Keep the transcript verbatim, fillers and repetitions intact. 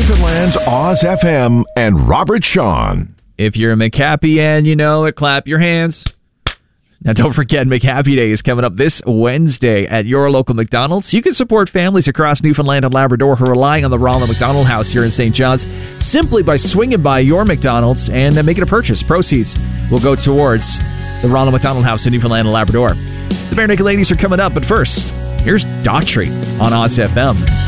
Newfoundland's Oz F M and Robert Sean. If you're a McHappy and you know it, clap your hands. Now, don't forget, McHappy Day is coming up this Wednesday at your local McDonald's. You can support families across Newfoundland and Labrador who are relying on the Ronald McDonald House here in Saint John's simply by swinging by your McDonald's and uh, making a purchase. Proceeds will go towards the Ronald McDonald House in Newfoundland and Labrador. The Bare Naked Ladies are coming up, but first, here's Daughtry on Oz F M.